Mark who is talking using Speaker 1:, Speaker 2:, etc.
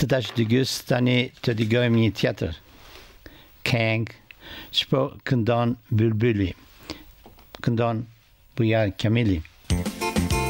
Speaker 1: Tadash Degus Tani Tadigoymi Theater. Kang Spo Kundan Bulbuli. Kundan Buyar Kamili.